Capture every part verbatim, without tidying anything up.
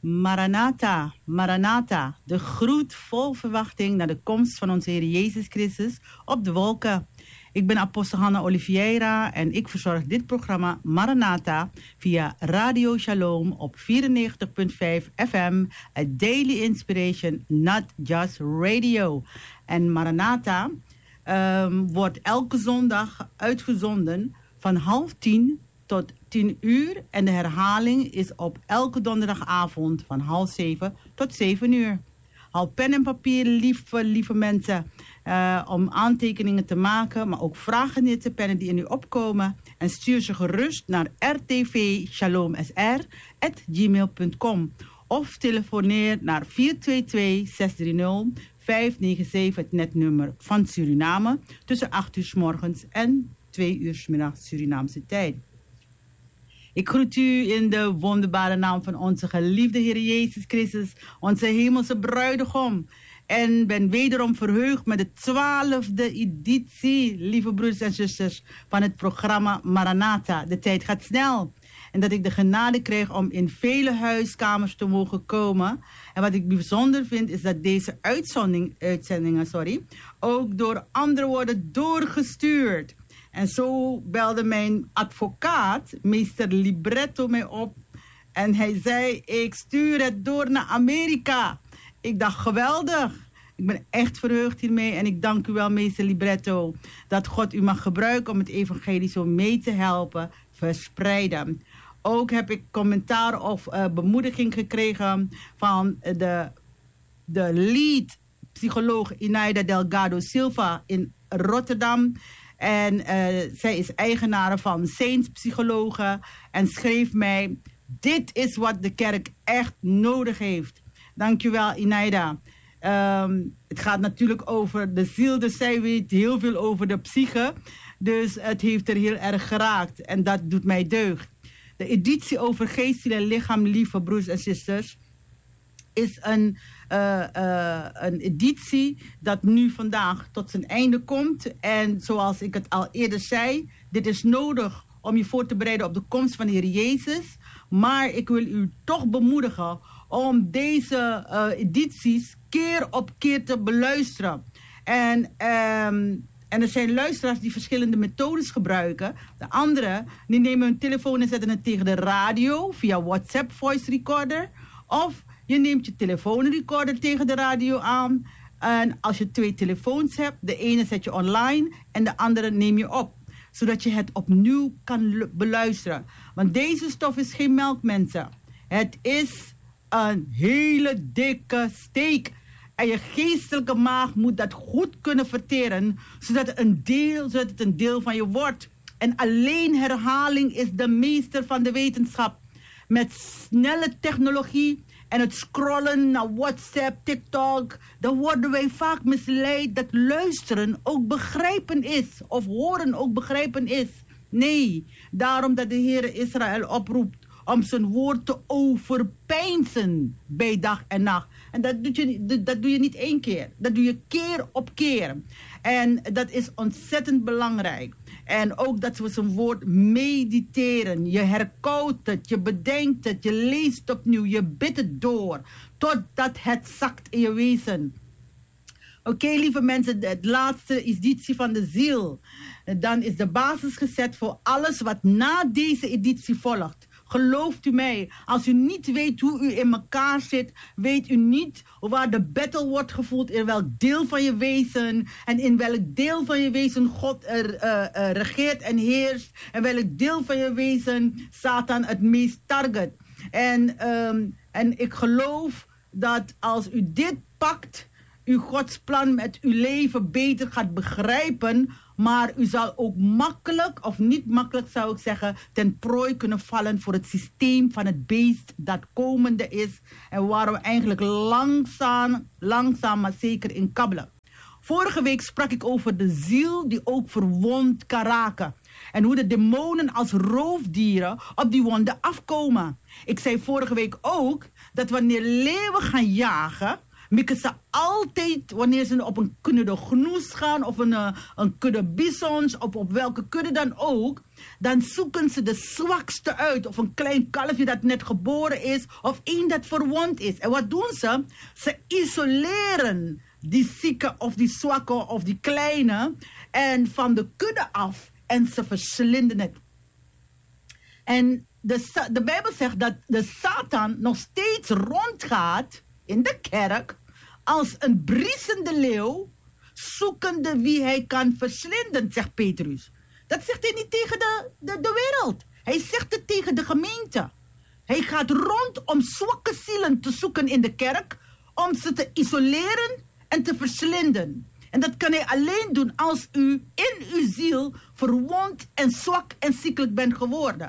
Maranatha, Maranatha, de groet vol verwachting naar de komst van onze Heer Jezus Christus op de wolken. Ik ben apostel Hanna Oliveira en ik verzorg dit programma Maranatha via Radio Shalom op vierennegentig komma vijf F M, a daily inspiration, not just radio. En Maranatha um, wordt elke zondag uitgezonden van half tien tot tien uur. En de herhaling is op elke donderdagavond van half zeven tot zeven uur. Hou pen en papier, lieve, lieve mensen, uh, om aantekeningen te maken, maar ook vragen neer te pennen die in u opkomen. En stuur ze gerust naar r t v shalom s r at gmail punt com of telefoneer naar vier twee twee, zes drie nul, vijf negen zeven, het netnummer van Suriname, tussen acht uur 's morgens en twee uur 's middags Surinaamse tijd. Ik groet u in de wonderbare naam van onze geliefde Heer Jezus Christus, onze hemelse bruidegom. En ben wederom verheugd met de twaalfde editie, lieve broers en zusters, van het programma Maranatha. De tijd gaat snel. En dat ik de genade krijg om in vele huiskamers te mogen komen. En wat ik bijzonder vind is dat deze uitzending, uitzendingen sorry, ook door anderen worden doorgestuurd. En zo belde mijn advocaat, meester Libretto, mij op. En hij zei, ik stuur het door naar Amerika. Ik dacht, geweldig. Ik ben echt verheugd hiermee. En ik dank u wel, meester Libretto, dat God u mag gebruiken om het evangelie zo mee te helpen verspreiden. Ook heb ik commentaar of uh, bemoediging gekregen van de, de lead psycholoog Inaida Delgado Silva in Rotterdam. En uh, zij is eigenaar van Saints Psychologen en schreef mij, dit is wat de kerk echt nodig heeft. Dankjewel, Inaida. Um, het gaat natuurlijk over de ziel, dus zij weet heel veel over de psyche. Dus het heeft er heel erg geraakt en dat doet mij deugd. De editie over geest, ziel en lichaam, lieve broers en zusters, is een, uh, uh, een editie dat nu vandaag tot zijn einde komt. En zoals ik het al eerder zei, dit is nodig om je voor te bereiden op de komst van de Heer Jezus. Maar ik wil u toch bemoedigen om deze uh, edities keer op keer te beluisteren. En, um, en er zijn luisteraars die verschillende methodes gebruiken. De anderen die nemen hun telefoon en zetten het tegen de radio via WhatsApp voice recorder. Of je neemt je telefoonrecorder tegen de radio aan. En als je twee telefoons hebt, de ene zet je online en de andere neem je op. Zodat je het opnieuw kan beluisteren. Want deze stof is geen melk, mensen. Het is een hele dikke steak. En je geestelijke maag moet dat goed kunnen verteren. Zodat het een deel, zodat het een deel van je wordt. En alleen herhaling is de meester van de wetenschap. Met snelle technologie en het scrollen naar WhatsApp, TikTok, dan worden wij vaak misleid dat luisteren ook begrijpen is. Of horen ook begrijpen is. Nee, daarom dat de Heer Israël oproept om zijn woord te overpeinzen bij dag en nacht. En dat doe je, dat doe je niet één keer. Dat doe je keer op keer. En dat is ontzettend belangrijk. En ook dat we zijn woord mediteren. Je herkoudt het, je bedenkt het, je leest opnieuw, je bidt het door. Totdat het zakt in je wezen. Oké, okay, lieve mensen, het laatste editie van de ziel. Dan is de basis gezet voor alles wat na deze editie volgt. Gelooft u mij, als u niet weet hoe u in elkaar zit, weet u niet waar de battle wordt gevoerd, in welk deel van je wezen en in welk deel van je wezen God er, uh, uh, regeert en heerst en welk deel van je wezen Satan het meest target. En, um, en ik geloof dat als u dit pakt, u Gods plan met uw leven beter gaat begrijpen. Maar u zal ook makkelijk, of niet makkelijk zou ik zeggen, ten prooi kunnen vallen voor het systeem van het beest dat komende is. En waar we eigenlijk langzaam, langzaam maar zeker in kabbelen. Vorige week sprak ik over de ziel die ook verwond kan raken. En hoe de demonen als roofdieren op die wonden afkomen. Ik zei vorige week ook dat wanneer leeuwen gaan jagen, mikken ze altijd, wanneer ze op een kudde gnoes gaan of een, uh, een kudde bisons, of op welke kudde dan ook, dan zoeken ze de zwakste uit. Of een klein kalfje dat net geboren is, of één dat verwond is. En wat doen ze? Ze isoleren die zieke of die zwakke of die kleine en van de kudde af en ze verslinden het. En de, de Bijbel zegt dat de Satan nog steeds rondgaat in de kerk als een briesende leeuw, zoekende wie hij kan verslinden, zegt Petrus. Dat zegt hij niet tegen de, de, de wereld. Hij zegt het tegen de gemeente. Hij gaat rond om zwakke zielen te zoeken in de kerk, om ze te isoleren en te verslinden. En dat kan hij alleen doen als u in uw ziel verwond en zwak en ziekelijk bent geworden.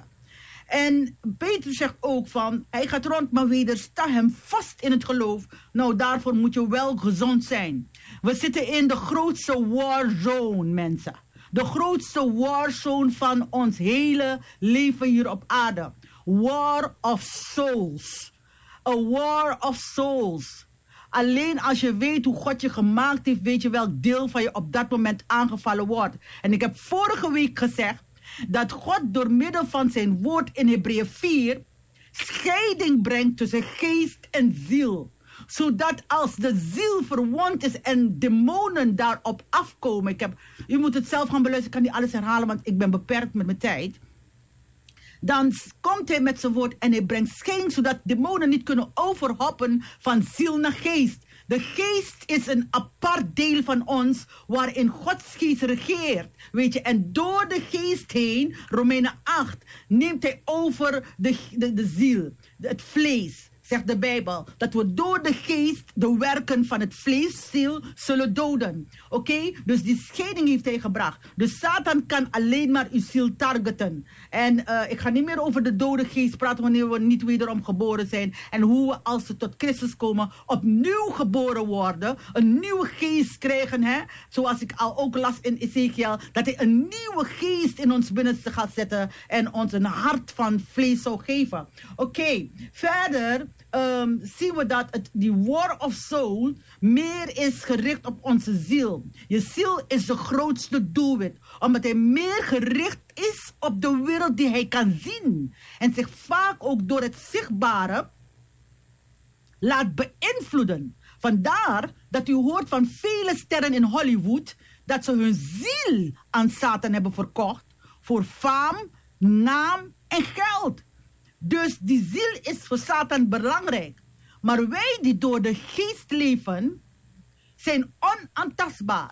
En Petrus zegt ook van, hij gaat rond, maar wedersta hem vast in het geloof. Nou, daarvoor moet je wel gezond zijn. We zitten in de grootste warzone, mensen. De grootste warzone van ons hele leven hier op aarde. War of souls. A war of souls. Alleen als je weet hoe God je gemaakt heeft, weet je welk deel van je op dat moment aangevallen wordt. En ik heb vorige week gezegd dat God door middel van zijn woord in Hebreeën vier scheiding brengt tussen geest en ziel. Zodat als de ziel verwond is en demonen daarop afkomen. Ik heb, u moet het zelf gaan beluisteren, ik kan niet alles herhalen, want ik ben beperkt met mijn tijd. Dan komt hij met zijn woord en hij brengt scheiding, zodat demonen niet kunnen overhoppen van ziel naar geest. De geest is een apart deel van ons waarin Gods geest regeert. Weet je, en door de geest heen, Romeinen acht, neemt hij over de, de, de ziel, het vlees. Zegt de Bijbel, dat we door de geest de werken van het vlees, ziel, zullen doden. Oké, okay? Dus die scheiding heeft hij gebracht. Dus Satan kan alleen maar uw ziel targeten. En uh, ik ga niet meer over de dode geest praten wanneer we niet wederom geboren zijn. En hoe we als we tot Christus komen opnieuw geboren worden. Een nieuwe geest krijgen. Hè? Zoals ik al ook las in Ezekiel. Dat hij een nieuwe geest in ons binnenste gaat zetten. En ons een hart van vlees zou geven. Oké, okay. Verder Um, zien we dat het, die war of soul meer is gericht op onze ziel. Je ziel is de grootste doelwit. Omdat hij meer gericht is op de wereld die hij kan zien. En zich vaak ook door het zichtbare laat beïnvloeden. Vandaar dat u hoort van vele sterren in Hollywood dat ze hun ziel aan Satan hebben verkocht voor faam, naam en geld. Dus die ziel is voor Satan belangrijk. Maar wij die door de geest leven, zijn onaantastbaar.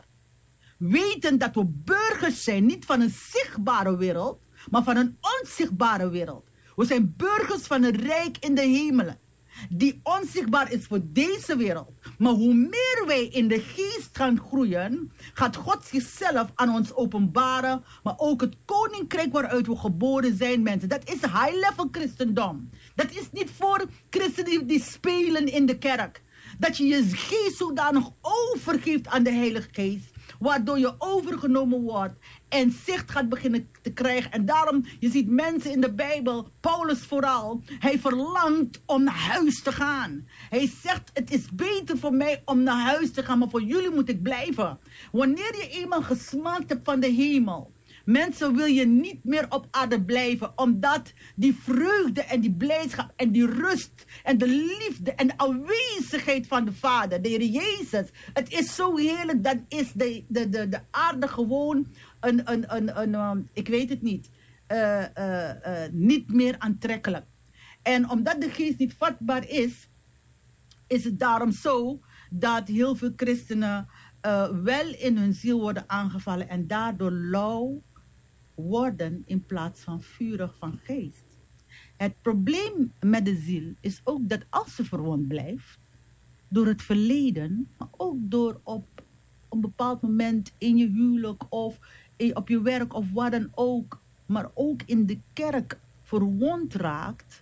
Weten dat we burgers zijn, niet van een zichtbare wereld, maar van een onzichtbare wereld. We zijn burgers van een rijk in de hemelen, die onzichtbaar is voor deze wereld. Maar hoe meer wij in de geest gaan groeien, gaat God zichzelf aan ons openbaren. Maar ook het koninkrijk waaruit we geboren zijn, mensen. Dat is high-level christendom. Dat is niet voor christenen die, die spelen in de kerk. Dat je je geest zodanig overgeeft aan de Heilige Geest, waardoor je overgenomen wordt en zicht gaat beginnen te krijgen. En daarom, je ziet mensen in de Bijbel, Paulus vooral, hij verlangt om naar huis te gaan. Hij zegt, het is beter voor mij om naar huis te gaan, maar voor jullie moet ik blijven. Wanneer je eenmaal gesmaakt hebt van de hemel, mensen, wil je niet meer op aarde blijven, omdat die vreugde en die blijdschap en die rust en de liefde en de aanwezigheid van de Vader, de Heer Jezus, het is zo heerlijk, dan is de, de, de, de aarde gewoon een, een, een, een, een ik weet het niet, uh, uh, uh, niet meer aantrekkelijk. En omdat de geest niet vatbaar is, is het daarom zo dat heel veel christenen uh, wel in hun ziel worden aangevallen en daardoor lauw worden in plaats van vurig van geest. Het probleem met de ziel is ook dat als ze verwond blijft, door het verleden, maar ook door op een bepaald moment in je huwelijk of in, op je werk of wat dan ook, maar ook in de kerk verwond raakt,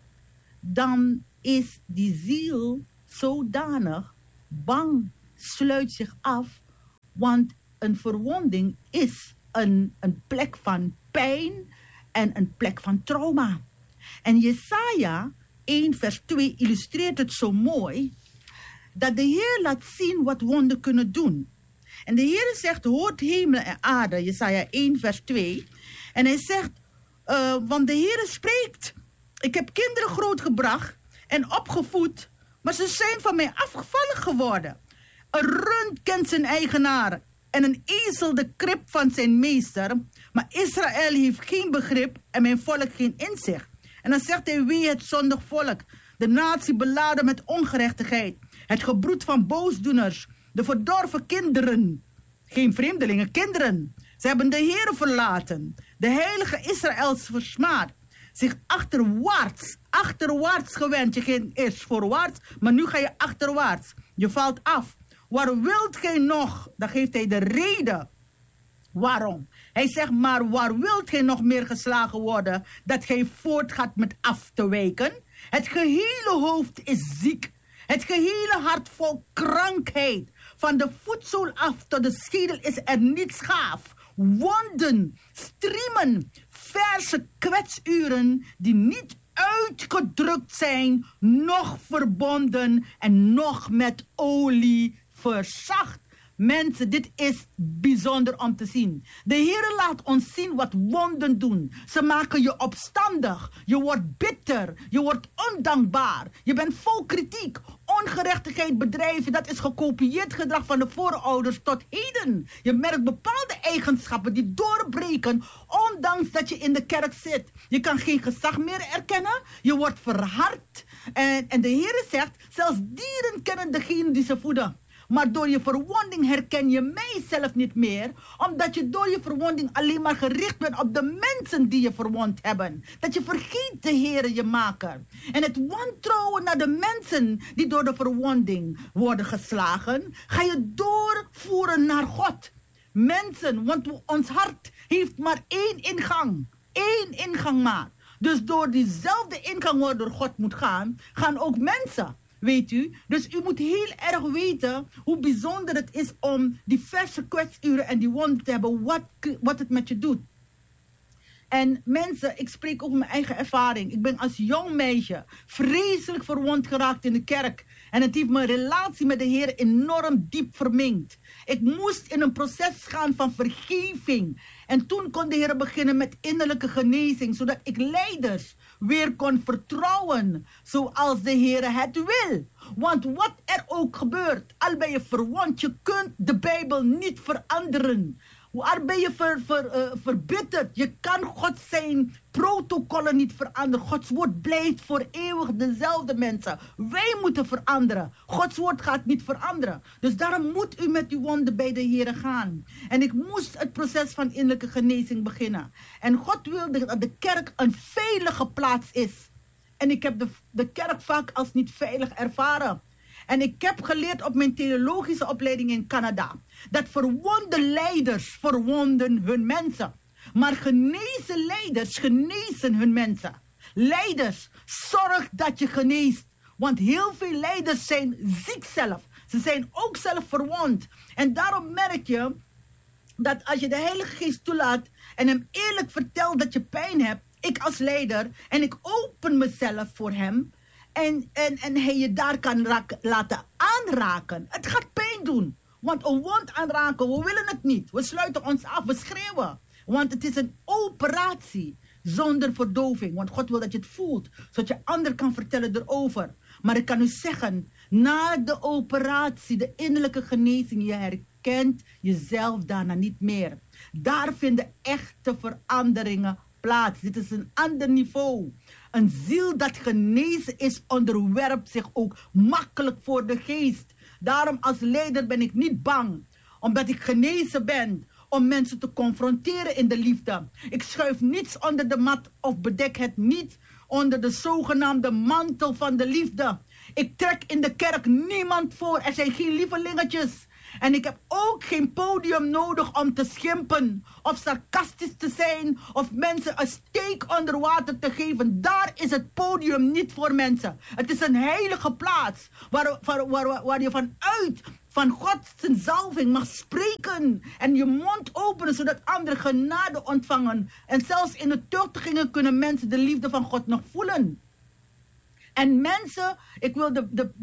dan is die ziel zodanig bang, sluit zich af, want een verwonding is een, een plek van pijn en een plek van trauma. En Jesaja één vers twee illustreert het zo mooi. dat de Heer laat zien wat wonderen kunnen doen. En de Heer zegt, hoort hemel en aarde, Jesaja één vers twee. En hij zegt, uh, want de Heer spreekt, ik heb kinderen grootgebracht en opgevoed, maar ze zijn van mij afgevallen geworden. Een rund kent zijn eigenaar en een ezel de krib van zijn meester. Maar Israël heeft geen begrip en mijn volk geen inzicht. En dan zegt hij, wee het zondig volk, de natie beladen met ongerechtigheid. Het gebroed van boosdoeners, de verdorven kinderen. Geen vreemdelingen, kinderen. Ze hebben de Heere verlaten. De heilige Israëls versmaad. Zich achterwaarts, achterwaarts gewend. Je ging eerst voorwaarts, maar nu ga je achterwaarts. Je valt af. Waar wilt gij nog? Dan geeft hij de reden. Waarom? Hij zegt, maar waar wilt gij nog meer geslagen worden, dat gij voortgaat met af te wijken? Het gehele hoofd is ziek. Het gehele hart vol krankheid. Van de voetzool af tot de schedel is er niets gaaf. Wonden, striemen, verse kwetsuren die niet uitgedrukt zijn, nog verbonden en nog met olie verzacht. Mensen, dit is bijzonder om te zien. De Heer laat ons zien wat wonden doen. Ze maken je opstandig. Je wordt bitter. Je wordt ondankbaar. Je bent vol kritiek. Ongerechtigheid bedrijven, dat is gekopieerd gedrag van de voorouders tot heden. Je merkt bepaalde eigenschappen die doorbreken, ondanks dat je in de kerk zit. Je kan geen gezag meer erkennen. Je wordt verhard. En, en de Heer zegt, zelfs dieren kennen degene die ze voeden. Maar door je verwonding herken je mijzelf niet meer. Omdat je door je verwonding alleen maar gericht bent op de mensen die je verwond hebben. Dat je vergeet de Heere je maker. En het wantrouwen naar de mensen die door de verwonding worden geslagen, ga je doorvoeren naar God. Mensen, want ons hart heeft maar één ingang. Eén ingang maar. Dus door diezelfde ingang waar door God moet gaan, gaan ook mensen. Weet u? Dus u moet heel erg weten hoe bijzonder het is om die verse kwetsuren en die wonden te hebben, wat, wat het met je doet. En mensen, ik spreek over mijn eigen ervaring. Ik ben als jong meisje vreselijk verwond geraakt in de kerk. En het heeft mijn relatie met de Heer enorm diep verminkt. Ik moest in een proces gaan van vergeving. En toen kon de Heer beginnen met innerlijke genezing, zodat ik leiders weer kon vertrouwen zoals de Heer het wil. Want wat er ook gebeurt, al ben je verwond, je kunt de Bijbel niet veranderen. Waar ben je ver, ver, uh, verbitterd? Je kan God zijn protocollen niet veranderen. Gods woord blijft voor eeuwig dezelfde, mensen. Wij moeten veranderen. Gods woord gaat niet veranderen. Dus daarom moet u met uw wonden bij de Heer gaan. En ik moest het proces van innerlijke genezing beginnen. En God wilde dat de kerk een veilige plaats is. En ik heb de, de kerk vaak als niet veilig ervaren. En ik heb geleerd op mijn theologische opleiding in Canada, dat verwonde leiders verwonden hun mensen. Maar genezen leiders genezen hun mensen. Leiders, zorg dat je geneest. Want heel veel leiders zijn ziek zelf. Ze zijn ook zelf verwond. En daarom merk je dat als je de Heilige Geest toelaat en hem eerlijk vertelt dat je pijn hebt, ik als leider, en ik open mezelf voor hem, En, en, en hij je daar kan raak, laten aanraken. Het gaat pijn doen. Want een wond aanraken, we willen het niet. We sluiten ons af, we schreeuwen. Want het is een operatie zonder verdoving. Want God wil dat je het voelt, zodat je anderen kan vertellen erover. Maar ik kan u zeggen, na de operatie, de innerlijke genezing, je herkent jezelf daarna niet meer. Daar vinden echte veranderingen plaats. Dit is een ander niveau. Een ziel dat genezen is, onderwerpt zich ook makkelijk voor de geest. Daarom als leider ben ik niet bang, omdat ik genezen ben, om mensen te confronteren in de liefde. Ik schuif niets onder de mat of bedek het niet onder de zogenaamde mantel van de liefde. Ik trek in de kerk niemand voor. Er zijn geen lievelingetjes. En ik heb ook geen podium nodig om te schimpen of sarcastisch te zijn of mensen een steek onder water te geven. Daar is het podium niet voor mensen. Het is een heilige plaats waar, waar, waar, waar je vanuit van God zijn zalving mag spreken en je mond openen zodat anderen genade ontvangen. En zelfs in de tuchtigingen kunnen mensen de liefde van God nog voelen. En mensen, ik wil de, de, de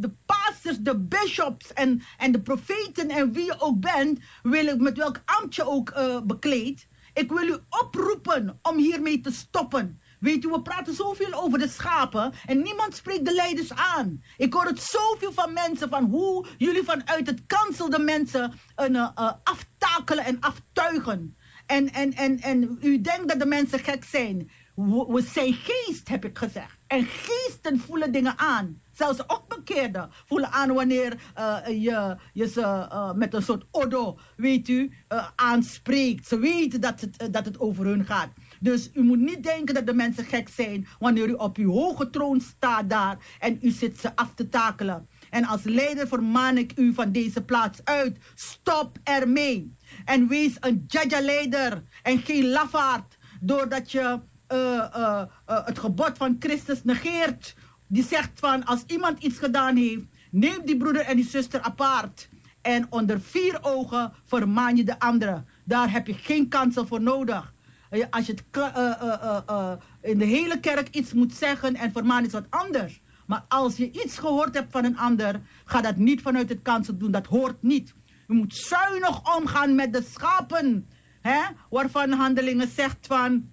pastors, de bishops en, en de profeten en wie je ook bent, wil ik met welk ambt je ook uh, bekleedt. Ik wil u oproepen om hiermee te stoppen. Weet u, we praten zoveel over de schapen en niemand spreekt de leiders aan. Ik hoor het zoveel van mensen, van hoe jullie vanuit het kansel de mensen uh, uh, aftakelen en aftuigen. En, en, en, en u denkt dat de mensen gek zijn. We, we zijn geest, heb ik gezegd. En geesten voelen dingen aan. Zelfs ook bekeerden voelen aan wanneer uh, je, je ze uh, met een soort odo, weet u, uh, aanspreekt. Ze weten dat het, uh, dat het over hun gaat. Dus u moet niet denken dat de mensen gek zijn wanneer u op uw hoge troon staat daar en u zit ze af te takelen. En als leider vermaan ik u van deze plaats uit. Stop ermee. En wees een Jaja-leider en geen lafaard. Doordat je uh, uh, uh, het gebod van Christus negeert. Die zegt van, als iemand iets gedaan heeft, neem die broeder en die zuster apart. En onder vier ogen vermaan je de andere. Daar heb je geen kansel voor nodig. Als je het, uh, uh, uh, uh, in de hele kerk iets moet zeggen en vermaan is wat anders. Maar als je iets gehoord hebt van een ander, ga dat niet vanuit het kansel doen. Dat hoort niet. Je moet zuinig omgaan met de schapen. Hè? Waarvan Handelingen zegt van,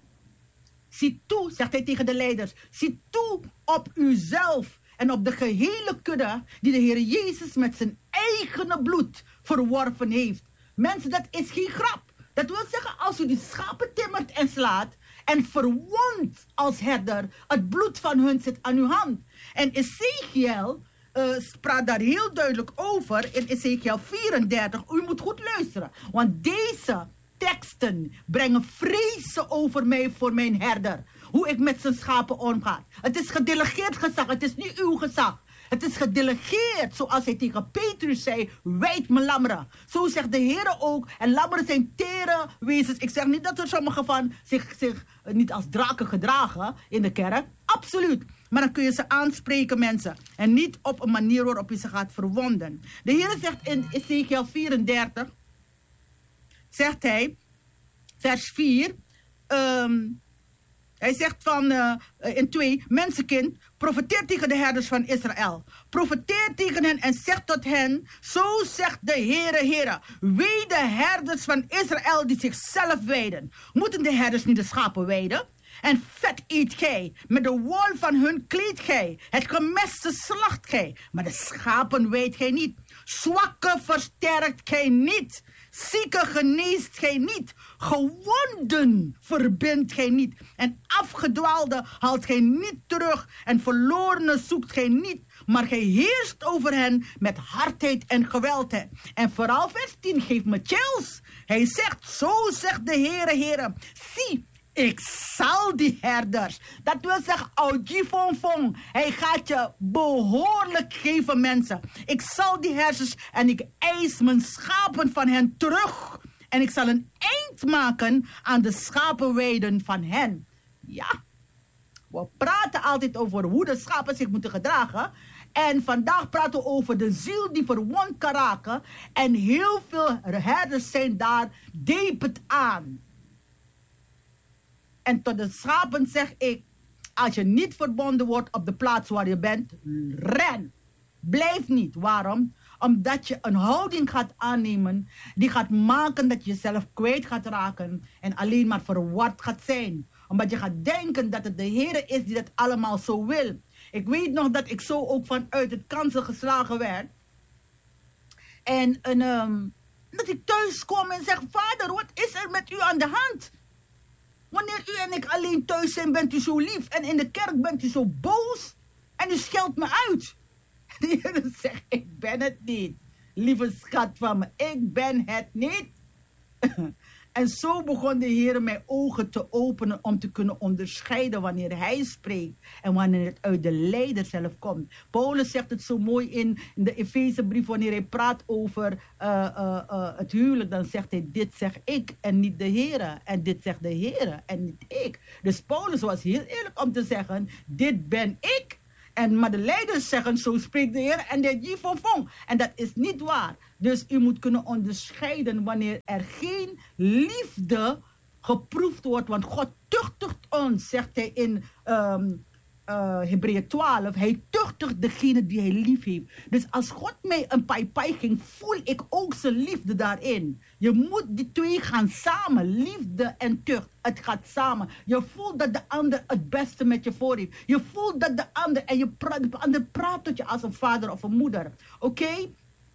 zie toe, zegt hij tegen de leiders, zie toe op uzelf en op de gehele kudde die de Heer Jezus met zijn eigen bloed verworven heeft. Mensen, dat is geen grap. Dat wil zeggen, als u die schapen timmert en slaat en verwondt als herder, het bloed van hun zit aan uw hand. En Ezekiel uh, praat daar heel duidelijk over in Ezekiel vierendertig. U moet goed luisteren, want deze teksten brengen vrezen over mij voor mijn herder. Hoe ik met zijn schapen omga. Het is gedelegeerd gezag, het is niet uw gezag. Het is gedelegeerd, zoals hij tegen Petrus zei, wijd me lammeren. Zo zegt de Heer ook, en lammeren zijn tere wezens. Ik zeg niet dat er sommigen van zich, zich niet als draken gedragen in de kerk. Absoluut. Maar dan kun je ze aanspreken, mensen. En niet op een manier waarop je ze gaat verwonden. De Heer zegt in Ezekiel vierendertig, zegt hij, vers vier... Um, Hij zegt van uh, in twee, mensenkind, profeteer tegen de herders van Israël. Profeteer tegen hen en zeg tot hen, zo zegt de Heere, Heere, wee de herders van Israël die zichzelf weiden. Moeten de herders niet de schapen weiden? En vet eet gij, met de wol van hun kleedt gij, het gemeste slacht gij, maar de schapen weet gij niet. Zwakke versterkt gij niet, zieke geneest gij niet, gewonden verbindt gij niet, en afgedwaalde haalt gij niet terug, en verlorenen zoekt gij niet, maar gij heerst over hen met hardheid en geweldheid. En vooral vers tien geeft me chills. Hij zegt, zo zegt de Heere, Heere, zie, ik zal die herders, dat wil zeggen, Aujifongfong, hij gaat je behoorlijk geven, mensen. Ik zal die herders en ik eis mijn schapen van hen terug. En ik zal een eind maken aan de schapenweiden van hen. Ja, we praten altijd over hoe de schapen zich moeten gedragen. En vandaag praten we over de ziel die verwond kan raken. En heel veel herders zijn daar depend aan. En tot de schapen zeg ik, als je niet verbonden wordt op de plaats waar je bent, ren. Blijf niet. Waarom? Omdat je een houding gaat aannemen die gaat maken dat je jezelf kwijt gaat raken en alleen maar verward gaat zijn. Omdat je gaat denken dat het de Heer is die dat allemaal zo wil. Ik weet nog dat ik zo ook vanuit het kansel geslagen werd. En, en um, dat ik thuis kom en zeg, vader, wat is er met u aan de hand? Wanneer u en ik alleen thuis zijn, bent u zo lief. En in de kerk bent u zo boos. En u scheldt me uit. De Heer zegt, ik ben het niet. Lieve schat van me, ik ben het niet. En zo begon de Heer mijn ogen te openen om te kunnen onderscheiden wanneer hij spreekt en wanneer het uit de leider zelf komt. Paulus zegt het zo mooi in, in de Efezebrief wanneer hij praat over uh, uh, uh, het huwelijk. Dan zegt hij, dit zeg ik en niet de Heer. En dit zegt de Heer en niet ik. Dus Paulus was heel eerlijk om te zeggen, dit ben ik. En, maar de leiders zeggen, zo spreekt de Heer en de Jifofong. En dat is niet waar. Dus u moet kunnen onderscheiden wanneer er geen liefde geproefd wordt. Want God tuchtigt ons, zegt hij in um, uh, Hebreeën twaalf, hij tuchtigt degene die hij lief heeft. Dus als God mij een pai-pai ging, voel ik ook zijn liefde daarin. Je moet die twee gaan samen, liefde en tucht. Het gaat samen. Je voelt dat de ander het beste met je voor heeft. Je voelt dat de ander, en je pra- de ander praat tot je als een vader of een moeder. Oké? Okay?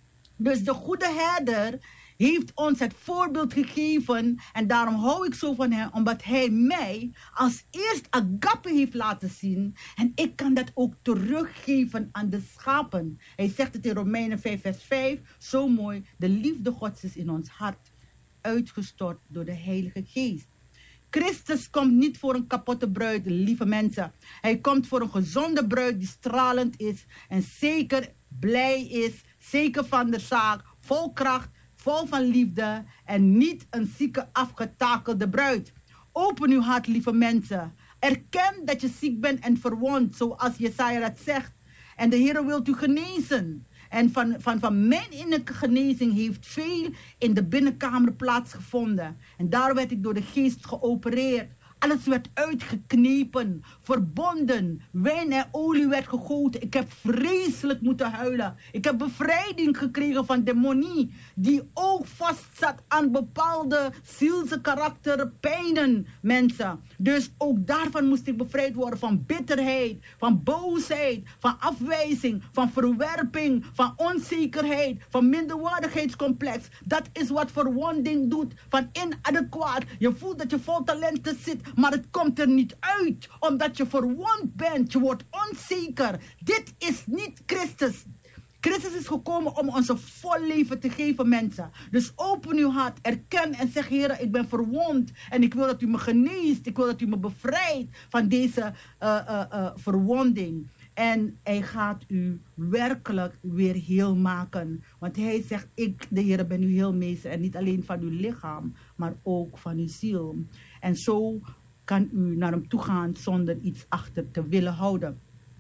Dus de goede herder heeft ons het voorbeeld gegeven. En daarom hou ik zo van hem. Omdat hij mij als eerst agape heeft laten zien. En ik kan dat ook teruggeven aan de schapen. Hij zegt het in Romeinen vijf vers vijf. Zo mooi. De liefde Gods is in ons hart uitgestort door de Heilige Geest. Christus komt niet voor een kapotte bruid, lieve mensen. Hij komt voor een gezonde bruid die stralend is. En zeker blij is. Zeker van de zaak. Vol kracht. Vol van liefde en niet een zieke afgetakelde bruid. Open uw hart, lieve mensen. Erken dat je ziek bent en verwond, zoals Jesaja dat zegt. En de Heer wil u genezen. En van, van, van mijn innerlijke genezing heeft veel in de binnenkamer plaatsgevonden. En daar werd ik door de geest geopereerd. Alles werd uitgeknepen, verbonden. Wijn en olie werd gegoten. Ik heb vreselijk moeten huilen. Ik heb bevrijding gekregen van demonie. Die ook vastzat aan bepaalde zielse karakter pijnen, mensen. Dus ook daarvan moest ik bevrijd worden. Van bitterheid, van boosheid, van afwijzing, van verwerping, van onzekerheid, van minderwaardigheidscomplex. Dat is wat verwonding doet. Van inadequaat. Je voelt dat je vol talenten zit. Maar het komt er niet uit, omdat je verwond bent. Je wordt onzeker. Dit is niet Christus. Christus is gekomen om ons een vol leven te geven, mensen. Dus open uw hart, erken en zeg, Heer, ik ben verwond. En ik wil dat u me geneest. Ik wil dat u me bevrijdt van deze uh, uh, uh, verwonding. En hij gaat u werkelijk weer heel maken. Want hij zegt, ik, de Heer, ben uw heelmeester. En niet alleen van uw lichaam, maar ook van uw ziel. En zo kan u naar hem toe gaan zonder iets achter te willen houden.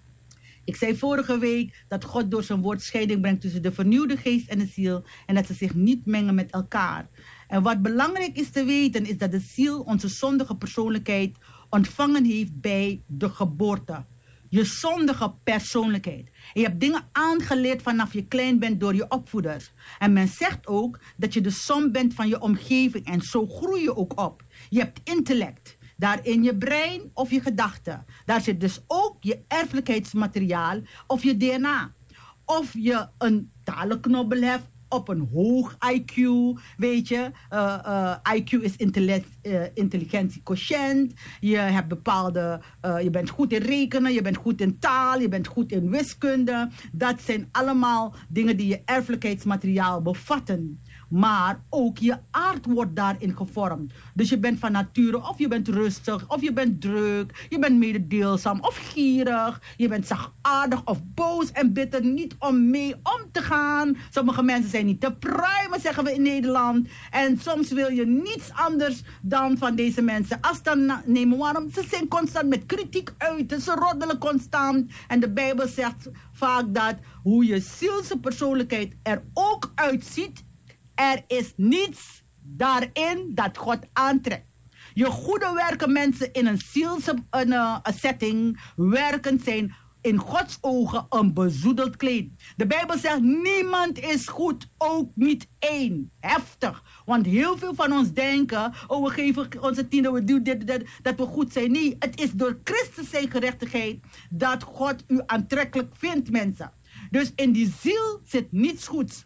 Ik zei vorige week dat God door zijn woord scheiding brengt tussen de vernieuwde geest en de ziel. En dat ze zich niet mengen met elkaar. En wat belangrijk is te weten is dat de ziel onze zondige persoonlijkheid ontvangen heeft bij de geboorte. Je zondige persoonlijkheid. En je hebt dingen aangeleerd vanaf je klein bent door je opvoeders. En men zegt ook dat je de som bent van je omgeving. En zo groei je ook op. Je hebt intellect. Daarin je brein of je gedachten. Daar zit dus ook je erfelijkheidsmateriaal of je D N A. Of je een talenknobbel hebt op een hoog I Q, weet je. Uh, uh, I Q is intelli- uh, intelligentiequotient. Je hebt bepaalde, uh, je bent goed in rekenen, je bent goed in taal, je bent goed in wiskunde. Dat zijn allemaal dingen die je erfelijkheidsmateriaal bevatten. Maar ook je aard wordt daarin gevormd. Dus je bent van nature, of je bent rustig, of je bent druk, je bent mededeelzaam of gierig. Je bent zachtaardig of boos en bitter, niet om mee om te gaan. Sommige mensen zijn niet te pruimen, zeggen we in Nederland. En soms wil je niets anders dan van deze mensen afstand nemen. Waarom? Ze zijn constant met kritiek uiten, ze roddelen constant. En de Bijbel zegt vaak dat hoe je zielse persoonlijkheid er ook uitziet, er is niets daarin dat God aantrekt. Je goede werken mensen in een zielse een, uh, een setting werken zijn in Gods ogen een bezoedeld kleed. De Bijbel zegt niemand is goed, ook niet één. Heftig. Want heel veel van ons denken, oh we geven onze tiende, we doen dit, dit, dat we goed zijn. Nee, het is door Christus zijn gerechtigheid dat God u aantrekkelijk vindt, mensen. Dus in die ziel zit niets goeds.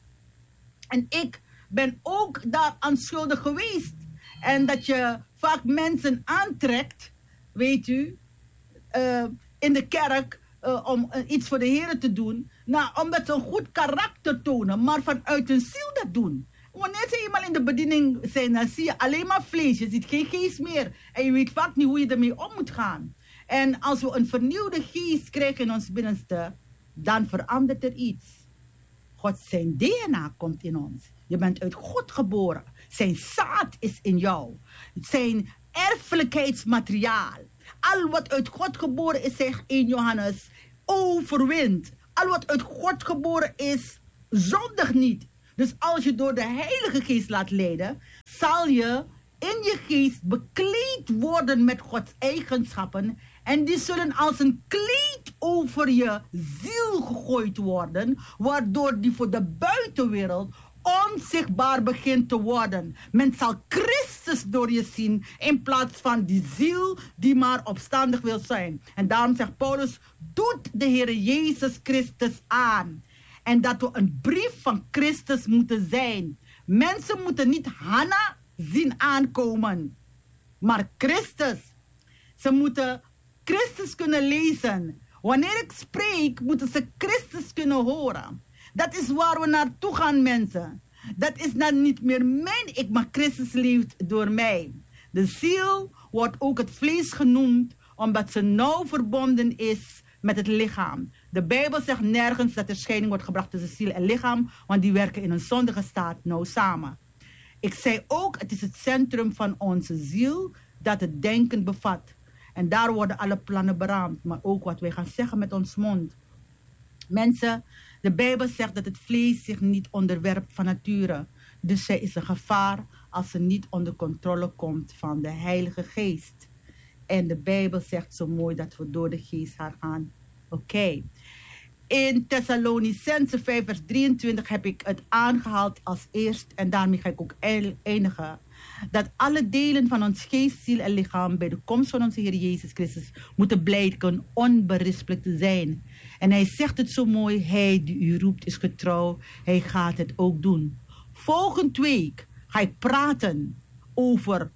En ik ben ook daaraan schuldig geweest. En dat je vaak mensen aantrekt, weet u, uh, in de kerk uh, om uh, iets voor de Heer te doen. Nou, omdat ze een goed karakter tonen, maar vanuit hun ziel dat doen. Wanneer ze eenmaal in de bediening zijn, dan zie je alleen maar vlees. Je ziet geen geest meer. En je weet vaak niet hoe je ermee om moet gaan. En als we een vernieuwde geest krijgen in ons binnenste, dan verandert er iets. God zijn D N A komt in ons. Je bent uit God geboren. Zijn zaad is in jou. Zijn erfelijkheidsmateriaal. Al wat uit God geboren is, zegt één Johannes, overwint. Al wat uit God geboren is, zondig niet. Dus als je door de Heilige Geest laat leiden, zal je in je geest bekleed worden met Gods eigenschappen En die zullen als een kleed over je ziel gegooid worden, waardoor die voor de buitenwereld onzichtbaar begint te worden. Men zal Christus door je zien in plaats van die ziel die maar opstandig wil zijn. En daarom zegt Paulus, doet de Heer Jezus Christus aan. En dat we een brief van Christus moeten zijn. Mensen moeten niet Hanna zien aankomen, maar Christus. Ze moeten Christus kunnen lezen. Wanneer ik spreek, moeten ze Christus kunnen horen. Dat is waar we naartoe gaan, mensen. Dat is dan niet meer mijn ik, maar Christus leeft door mij. De ziel wordt ook het vlees genoemd, omdat ze nauw verbonden is met het lichaam. De Bijbel zegt nergens dat er scheiding wordt gebracht tussen ziel en lichaam, want die werken in een zondige staat nauw samen. Ik zei ook, het is het centrum van onze ziel dat het denken bevat. En daar worden alle plannen beraamd, maar ook wat wij gaan zeggen met ons mond. Mensen, de Bijbel zegt dat het vlees zich niet onderwerpt van nature. Dus zij is een gevaar als ze niet onder controle komt van de Heilige Geest. En de Bijbel zegt zo mooi dat we door de Geest haar gaan. Oké. Okay. In Thessalonicense vijf vers drieëntwintig heb ik het aangehaald als eerst. En daarmee ga ik ook eindigen. Dat alle delen van ons geest, ziel en lichaam bij de komst van onze Heer Jezus Christus moeten blijken onberispelijk te zijn. En hij zegt het zo mooi, hij die u roept is getrouw, hij gaat het ook doen. Volgende week ga ik praten over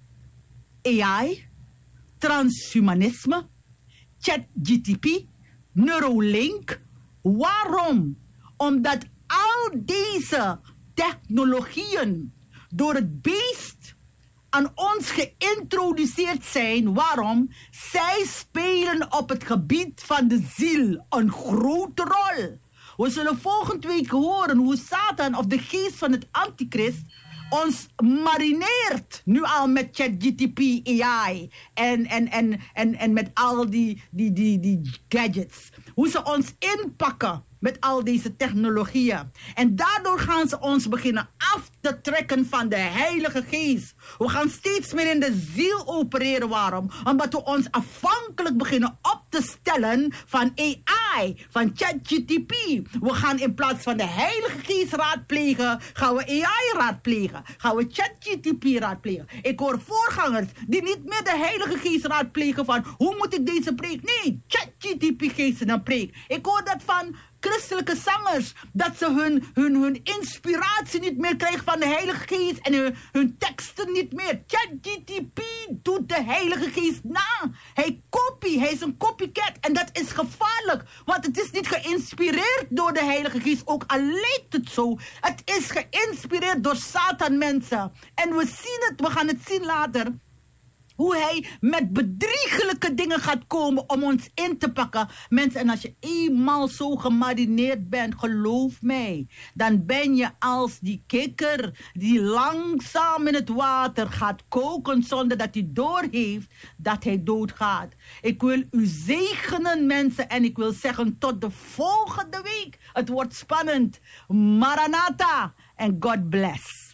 A I, transhumanisme, ChatGPT, Neuralink. Waarom? Omdat al deze technologieën door het beest aan ons geïntroduceerd zijn. Waarom? Zij spelen op het gebied van de ziel een grote rol. We zullen volgende week horen hoe Satan of de geest van het antichrist ons marineert nu al met ChatGPT, A I en, en, en, en, en met al die, die, die, die gadgets. Hoe ze ons inpakken met al deze technologieën. En daardoor gaan ze ons beginnen af te trekken van de Heilige Geest. We gaan steeds meer in de ziel opereren. Waarom? Omdat we ons afhankelijk beginnen op te stellen van A I, van ChatGPT. We gaan in plaats van de Heilige Geest raadplegen, gaan we A I raadplegen. Gaan we ChatGPT raadplegen. Ik hoor voorgangers die niet meer de Heilige Geest raadplegen van hoe moet ik deze preek? Nee, ChatGPT geeft ze een preek. Ik hoor dat van christelijke zangers, dat ze hun, hun, hun inspiratie niet meer krijgen van de Heilige Geest en hun, hun teksten niet meer. ChatGPT doet de Heilige Geest na. Hij kopie, hij is een copycat en dat is gevaarlijk, want het is niet geïnspireerd door de Heilige Geest, ook al lijkt het zo. Het is geïnspireerd door Satan, mensen. En we zien het, we gaan het zien later. Hoe hij met bedriegelijke dingen gaat komen om ons in te pakken. Mensen, en als je eenmaal zo gemarineerd bent, geloof mij, dan ben je als die kikker die langzaam in het water gaat koken zonder dat hij doorheeft dat hij doodgaat. Ik wil u zegenen, mensen, en ik wil zeggen tot de volgende week. Het wordt spannend. Maranatha en God bless.